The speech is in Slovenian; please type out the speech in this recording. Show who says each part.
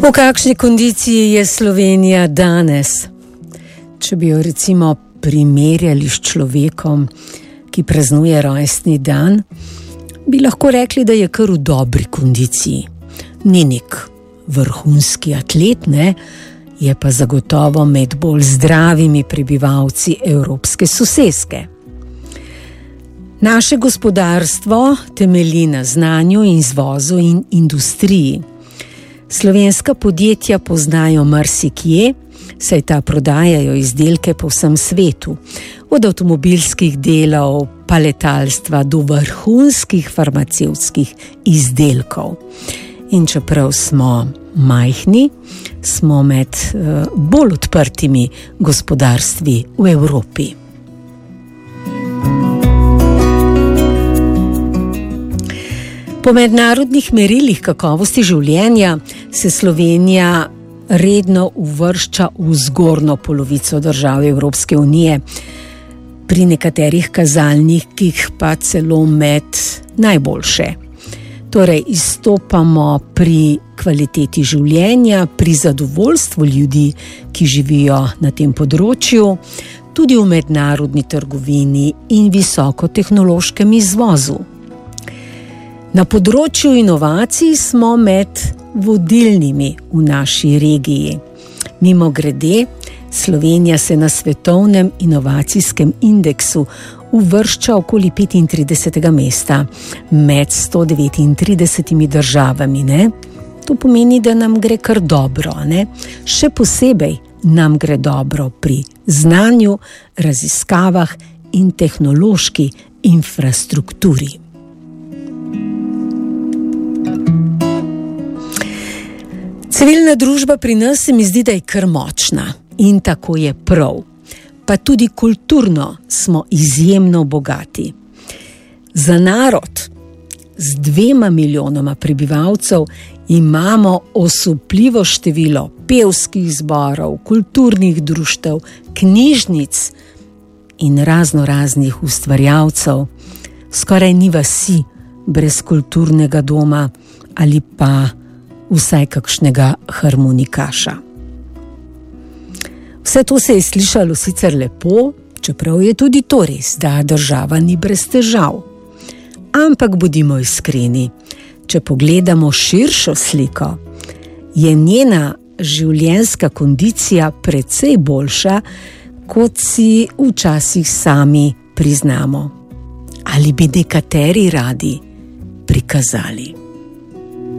Speaker 1: V kakšni kondiciji je Slovenija danes? Če bi jo recimo primerjali s človekom, ki praznuje rojstni dan, bi lahko rekli, da je kar v dobri kondiciji. Ni nek vrhunski atlet, ne? Je pa zagotovo med bolj zdravimi prebivalci evropske soseske. Naše gospodarstvo temelji na znanju in izvozu in industriji. Slovenska podjetja poznajo marsikje, saj ta prodajajo izdelke po vsem svetu, od avtomobilskih delov pa letalstva do vrhunskih farmacevtskih izdelkov. In čeprav smo majhni, smo med bolj odprtimi gospodarstvi v Evropi. Po mednarodnih merilih kakovosti življenja se Slovenija redno uvršča v zgornjo polovico držav Evropske unije, pri nekaterih kazalnikih pa celo med najboljše. Torej, izstopamo pri kvaliteti življenja, pri zadovoljstvu ljudi, ki živijo na tem področju, tudi v mednarodni trgovini in visokotehnološkem izvozu. Na področju inovacij smo med vodilnimi v naši regiji. Mimogrede, Slovenija se na svetovnem inovacijskem indeksu uvršča okoli 35. mesta med 139 državami. Ne? To pomeni, da nam gre kar dobro. Ne? Še posebej nam gre dobro pri znanju, raziskavah in tehnološki infrastrukturi. Civilna družba pri nas se mi zdi, da je kar močna in tako je prav. Pa tudi kulturno smo izjemno bogati. Za narod z 2 milijonoma prebivalcev imamo osupljivo število pevskih zborov, kulturnih društev, knjižnic in raznoraznih ustvarjalcev. Skoraj ni vasi brez kulturnega doma ali pa vsaj kakšnega harmonikaša. Vse to se je slišalo sicer lepo, čeprav je tudi to res, da država ni brez težav. Ampak bodimo iskreni, če pogledamo širšo sliko, je njena življenjska kondicija precej boljša, kot si včasih sami priznamo. Ali bi nekateri radi prikazali.